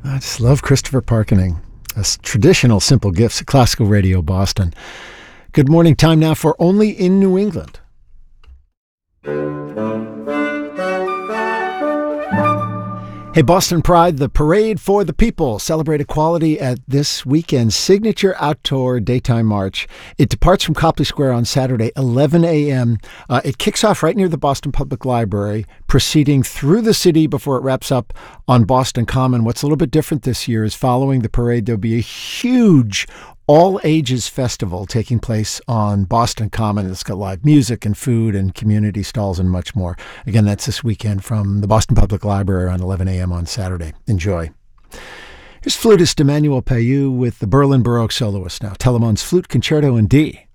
I just love Christopher Parkening. Traditional Simple Gifts at Classical Radio Boston. Good morning. Time now for Only in New England. Hey, Boston Pride, the Parade for the People. Celebrate equality at this weekend's signature outdoor daytime march. It departs from Copley Square on Saturday, 11 a.m. It kicks off right near the Boston Public Library, proceeding through the city before it wraps up on Boston Common. What's a little bit different this year is following the parade, there'll be a huge all-ages festival taking place on Boston Common. It's got live music and food and community stalls and much more. Again, that's this weekend from the Boston Public Library around 11 a.m. on Saturday. Enjoy. Here's flutist Emmanuel Payou with the Berlin Baroque soloist now, Telemann's Flute Concerto in D.